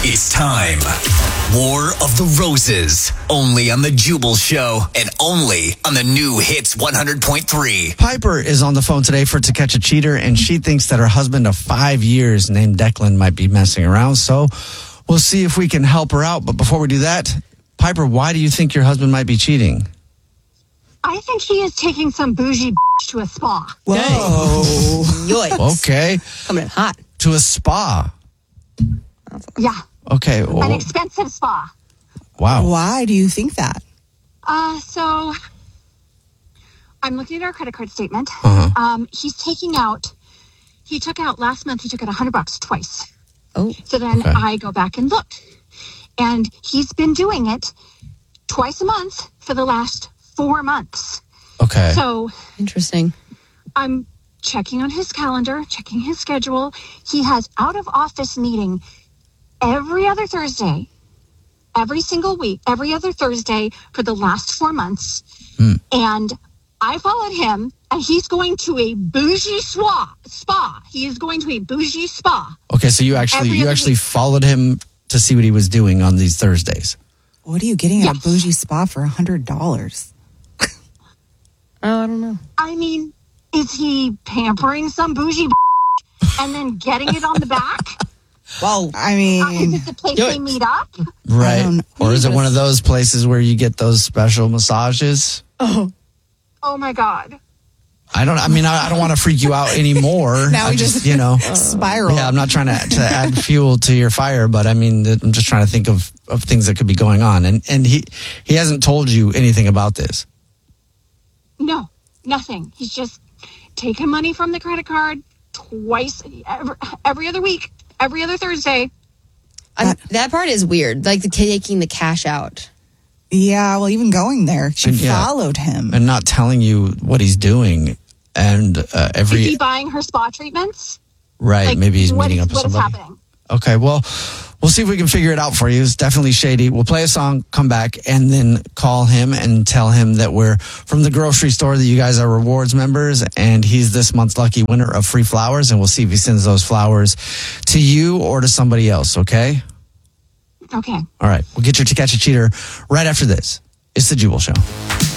It's time. War of the Roses. Only on The Jubal Show and only on the new Hits 100.3. Piper is on the phone today for To Catch a Cheater, and she thinks that her husband of 5 years named Declan might be messing around. So we'll see if we can help her out. But before we do that, Piper, why do you think your husband might be cheating? I think he is taking some bougie to a spa. Whoa. Yikes. Okay. Coming in hot. To a spa. Yeah. Okay. An expensive spa. Wow. Why do you think that? So I'm looking at our credit card statement. He took out last month, he took out $100 twice. Oh. So then Okay. I go back and looked. And he's been doing it twice a month for the last 4 months. Okay. So Interesting. I'm checking on his calendar, checking his schedule. He has out of office meeting every other Thursday, every single week, every other Thursday for the last 4 months. And I followed him, and he's going to a bougie spa. He is going to a bougie spa. Okay, so you actually followed him to see what he was doing on these Thursdays. What are you getting at a Yes. bougie spa for $100? Oh, I don't know. I mean, is he pampering some bougie and then getting it on the back? Well, I Is mean, it the place they meet up? Right. don't- Or is it one of those places where you get those special massages? Oh my God. I don't want to freak you out anymore. Now I we just- spiral. Yeah, I'm not trying to add fuel to your fire, but I mean, I'm just trying to think of things that could be going on. And he hasn't told you anything about this. No, nothing. He's just taking money from the credit card twice, every other week, every other Thursday. that part is weird. Like taking the cash out. yeah, well, even going there, she Yeah. followed him. And not telling you what he's doing. And Is he buying her spa treatments? right, Like, maybe he's what meeting is- up with what is somebody. happening? Okay, well, we'll see if we can figure it out for you. It's definitely shady. We'll play a song, come back, and then call him and tell him that we're from the grocery store, that you guys are rewards members, and he's this month's lucky winner of free flowers, and we'll see if he sends those flowers to you or to somebody else, okay? Okay. All right, we'll get your To Catch a Cheater right after this. It's The Jubal Show.